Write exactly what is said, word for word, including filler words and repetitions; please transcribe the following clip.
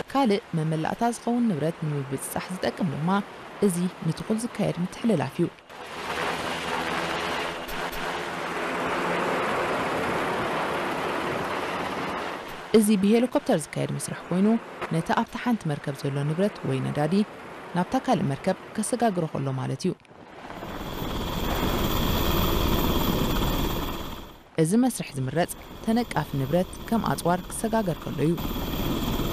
ካልእ መመላእታ ዝኸውን ንብረት ንምብፅፃሕ ዝጠቅም ድማ እዚ ንትኹል ዝካየድ ምትሕልላፍ እዩ እዚ ብሄሊኮፕተር ዝካየድ መስርሕ ኮይኑ ነታ ኣብታ ሓንቲ መርከብ ዘሎ ንብረት ወይ ነዳዲ ናብታ ካልእ መርከብ ከሰጋግሮ ከሎ ማለት እዩ እዚ መስርሕ ዝምረፅ ተነቃፊ ንብረት ከም ኣፅዋር ክሰጋገር ከሎ እዩ